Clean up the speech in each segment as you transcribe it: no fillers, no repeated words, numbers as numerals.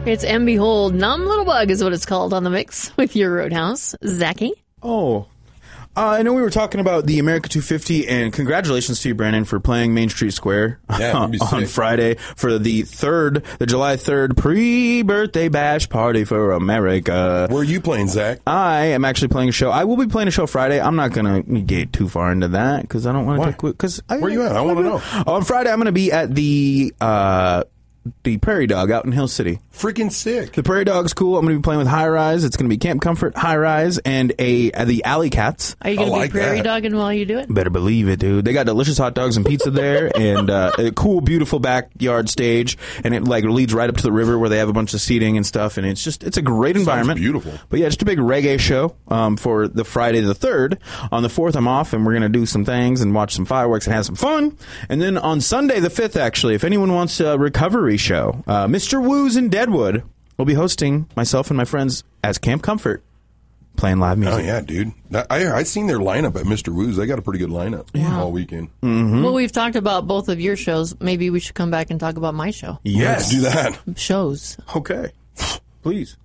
It's and behold, Numb Little Bug is what it's called on the mix with your Roadhouse. Zachy? Oh, I know we were talking about the America 250, and congratulations to you, Brandon, for playing Main Street Square on Friday for the July 3rd pre-birthday bash party for America. Where are you playing, Zach? I am actually playing a show. I will be playing a show Friday. I'm not going to get too far into that because I don't want to take... Where are you at? I want to know. On Friday, I'm going to be at the Prairie Dog out in Hill City. Freaking sick. The Prairie Dog's cool. I'm going to be playing with High Rise. It's going to be Camp Comfort, High Rise, and the Alley Cats. Are you going to be prairie dogging while you do it? Better believe it, dude. They got delicious hot dogs and pizza there, and a cool, beautiful backyard stage, and it leads right up to the river where they have a bunch of seating and stuff, and it's a great environment. Sounds beautiful. But yeah, just a big reggae show for the Friday the 3rd. On the 4th, I'm off, and we're going to do some things and watch some fireworks and have some fun. And then on Sunday the 5th, actually, if anyone wants a recovery show, Mr. Woo's in Deadwood will be hosting myself and my friends as Camp Comfort, playing live music. Oh, yeah, dude. I seen their lineup at Mr. Woo's. They got a pretty good lineup all weekend. Mm-hmm. Well, we've talked about both of your shows. Maybe we should come back and talk about my show. Yes. Let's do that. Shows. Okay. Please.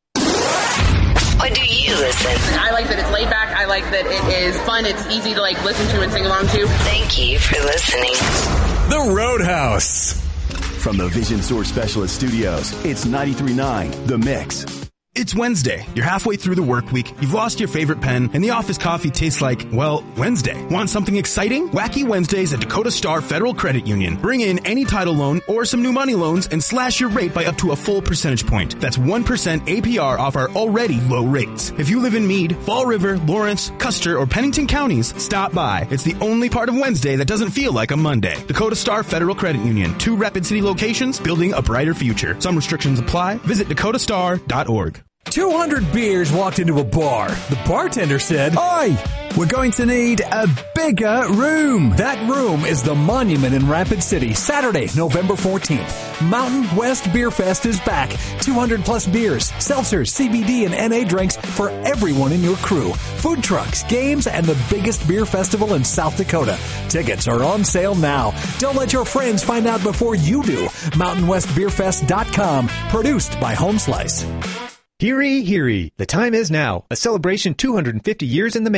What do you listen? I like that it's laid back. I like that it is fun. It's easy to listen to and sing along to. Thank you for listening. The Roadhouse. From the Vision Source Specialist Studios, it's 93.9 The Mix. It's Wednesday. You're halfway through the work week. You've lost your favorite pen, and the office coffee tastes like, well, Wednesday. Want something exciting? Wacky Wednesdays at Dakota Star Federal Credit Union. Bring in any title loan or some new money loans and slash your rate by up to a full percentage point. That's 1% APR off our already low rates. If you live in Meade, Fall River, Lawrence, Custer, or Pennington counties, stop by. It's the only part of Wednesday that doesn't feel like a Monday. Dakota Star Federal Credit Union. 2 Rapid City locations, building a brighter future. Some restrictions apply. Visit dakotastar.org. 200 beers walked into a bar. The bartender said, "Oi, we're going to need a bigger room." That room is the Monument in Rapid City, Saturday, November 14th. Mountain West Beer Fest is back. 200 plus beers, seltzers, CBD, and NA drinks for everyone in your crew. Food trucks, games, and the biggest beer festival in South Dakota. Tickets are on sale now. Don't let your friends find out before you do. MountainWestBeerFest.com, produced by Home Slice. Heary, heary. The time is now. A celebration 250 years in the making.